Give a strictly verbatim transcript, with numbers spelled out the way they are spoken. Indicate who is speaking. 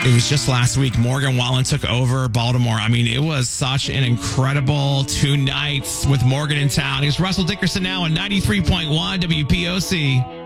Speaker 1: It was just last week. Morgan Wallen took over Baltimore. I mean, it was such an incredible two nights with Morgan in town. Here's Russell Dickerson now on ninety-three point one W P O C.